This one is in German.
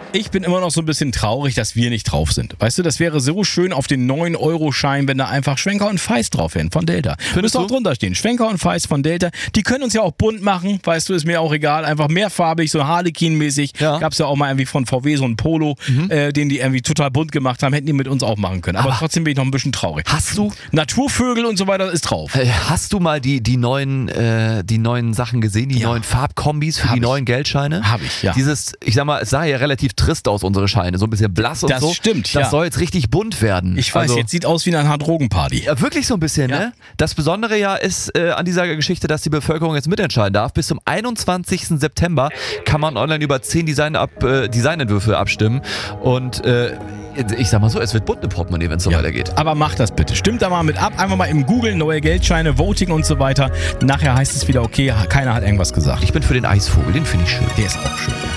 Ich bin immer noch so ein bisschen traurig, dass wir nicht drauf sind. Weißt du, das wäre so schön auf den 9-Euro-Schein, wenn da einfach Schwenker und Feist drauf wären von Delta. Müsste auch drunter stehen. Schwenker und Feist von Delta. Die können uns ja auch bunt machen, weißt du, ist mir auch egal. Einfach mehrfarbig, so Harlequin-mäßig. Ja. Gab es ja auch mal irgendwie von VW so ein Polo, den die irgendwie total bunt gemacht haben. Hätten die mit uns auch machen können. Aber trotzdem bin ich noch ein bisschen traurig. Hast du? Naturvögel und so weiter ist drauf. Hast du mal die neuen Sachen gesehen, die neuen Farbkombis für die neuen Geldscheine? Hab ich, ja. Dieses, ich sag mal, es sah ja relativ trist aus, unsere Scheine. So ein bisschen blass und so. Das stimmt, Das soll jetzt richtig bunt werden. Ich weiß, jetzt sieht aus wie eine Drogenparty. Ja, wirklich so ein bisschen, ne? Das Besondere ja ist an dieser Geschichte, dass die Bevölkerung jetzt mitentscheiden darf. Bis zum 21. September kann man online über 10 Designentwürfe abstimmen. Und ich sag mal so, es wird bunt im Portemonnaie, wenn es so weitergeht. Aber macht das bitte. Stimmt da mal mit ab. Einfach mal im Google neue Geldscheine, Voting und so weiter. Nachher heißt es wieder, okay, keiner hat irgendwas gesagt. Ich bin für den Eisvogel, den finde ich schön. Der ist auch schön.